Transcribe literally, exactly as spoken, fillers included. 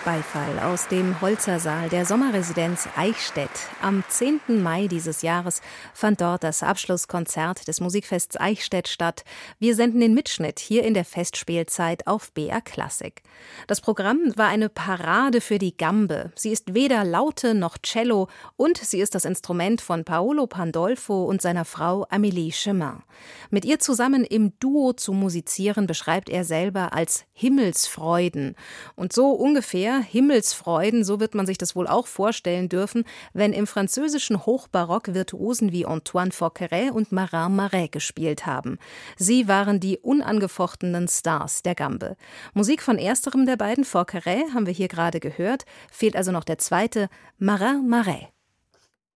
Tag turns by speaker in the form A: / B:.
A: Beifall aus dem Holzersaal der Sommerresidenz Eichstätt. Am zehnten Mai dieses Jahres fand dort das Abschlusskonzert des Musikfests Eichstätt statt. Wir senden den Mitschnitt hier in der Festspielzeit auf B R Klassik. Das Programm war eine Parade für die Gambe. Sie ist weder Laute noch Cello und sie ist das Instrument von Paolo Pandolfo und seiner Frau Amélie Chemin. Mit ihr zusammen im Duo zu musizieren beschreibt er selber als Himmelsfreuden. Und so ungefähr Himmelsfreuden, so wird man sich das wohl auch vorstellen dürfen, wenn im französischen Hochbarock Virtuosen wie Antoine Forqueray und Marin Marais gespielt haben. Sie waren die unangefochtenen Stars der Gambe. Musik von ersterem der beiden, Forqueray, haben wir hier gerade gehört, fehlt also noch der zweite, Marin Marais.